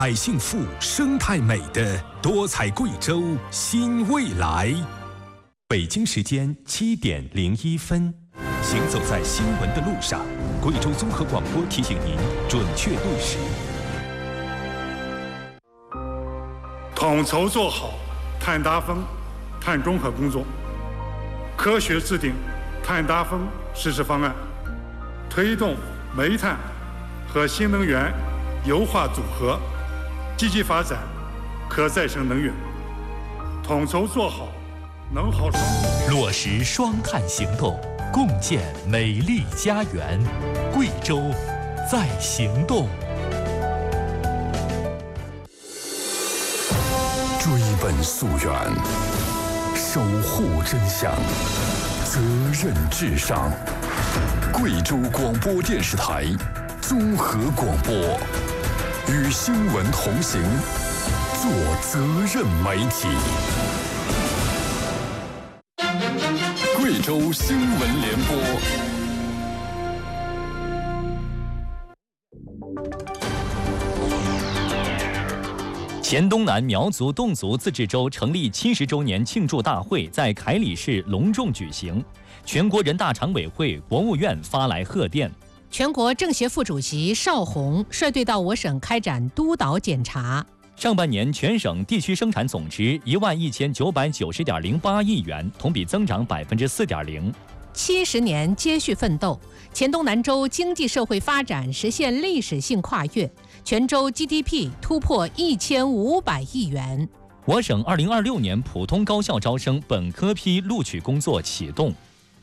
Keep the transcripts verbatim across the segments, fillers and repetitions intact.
百姓富、生态美的多彩贵州新未来。北京时间七点零一分，行走在新闻的路上，贵州综合广播提醒您准确对时。 统筹做好碳达峰、碳中和工作，科学制定碳达峰实施方案，推动煤炭和新能源优化组合，积极发展可再生能源，统筹做好能耗双控， 落实双碳行动，共建美丽家园。贵州在行动。 追本溯源，守护真相，责任至上。贵州广播电视台综合广播，与新闻同行，做责任媒体。贵州新闻联播。 黔东南苗族侗族自治州成立七十周年庆祝大会在凯里市隆重举行，全国人大常委会、国务院发来贺电。 全国政协副主席邵宏率队到我省开展督导检查。 上半年全省地区生产总值一万一千九百九十点零八亿元，同比增长百分之四点零。 七十年接续奋斗，黔东南州经济社会发展实现历史性跨越，全州 G D P 突破一千五百亿元。 我省二零二六年普通高校招生本科批录取工作启动。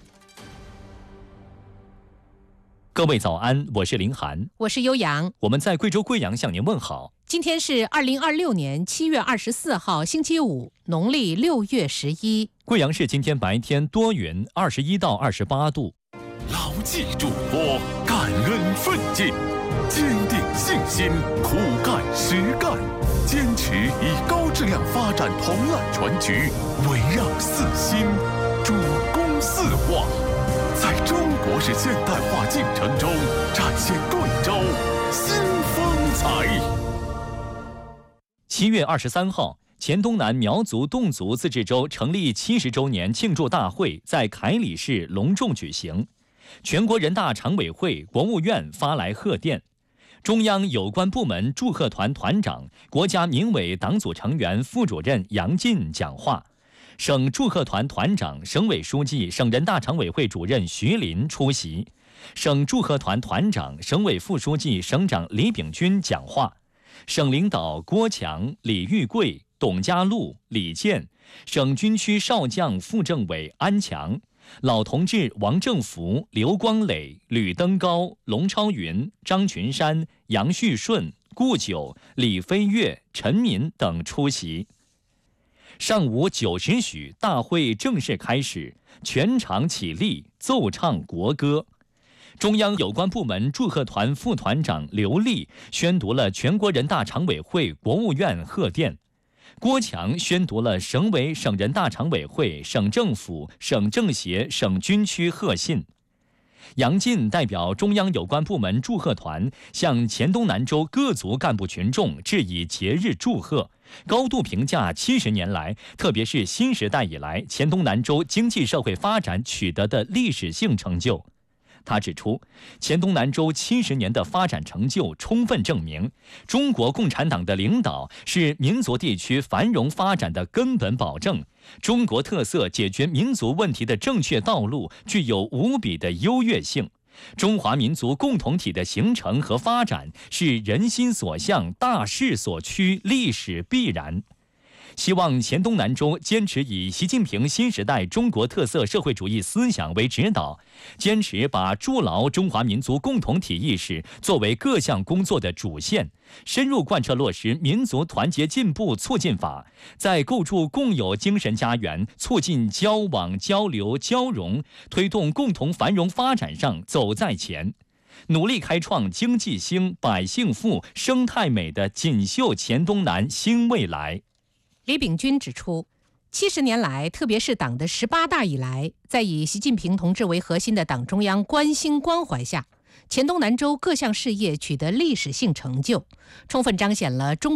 各位早安，我是林涵， 我是悠扬， 我们在贵州贵阳向您问好。 今天是二零二六年七月二十四号，星期五，农历六月十一。 贵阳市今天白天多云，二十一到二十八度。 牢记嘱托，感恩奋进，坚定信心，苦干实干，坚持以高质量发展同揽全局，围绕四新，主攻四化，在中国式现代化进程中展现贵州新风采。 七月二十三号，黔东南苗族侗族自治州成立七十周年庆祝大会在凯里市隆重举行，全国人大常委会、国务院发来贺电，中央有关部门祝贺团团长、国家民委党组成员、副主任杨进讲话，省祝贺团团长、省委书记、省人大常委会主任徐林出席，省祝贺团团长、省委副书记、省长李炳军讲话，省领导郭强、李玉贵、董家禄、李健，省军区少将副政委安强，老同志王正福、刘光磊、吕登高、龙超云、张群山、杨旭顺、顾九、李飞跃、陈民等出席。上午九时许，大会正式开始，全场起立奏唱国歌。中央有关部门祝贺团副团长刘立宣读了全国人大常委会、国务院贺电，郭强宣读了省委、省人大常委会、省政府、省政协、省军区贺信。杨进代表中央有关部门祝贺团向黔东南州各族干部群众致以节日祝贺，高度评价七十年来，特别是新时代以来，黔东南州经济社会发展取得的历史性成就。他指出，黔东南州七十年的发展成就充分证明，中国共产党的领导是民族地区繁荣发展的根本保证，中国特色解决民族问题的正确道路具有无比的优越性，中华民族共同体的形成和发展是人心所向、大势所趋、历史必然。希望黔东南州坚持以习近平新时代中国特色社会主义思想为指导，坚持把筑牢中华民族共同体意识作为各项工作的主线，深入贯彻落实民族团结进步促进法，在构筑共有精神家园、促进交往交流交融、推动共同繁荣发展上走在前，努力开创经济兴、百姓富、生态美的锦绣黔东南新未来。 李炳军指出，七十年来，特别是党的十八大以来，在以习近平同志为核心的党中央关心关怀下，黔东南州各项事业取得历史性成就，充分彰显了中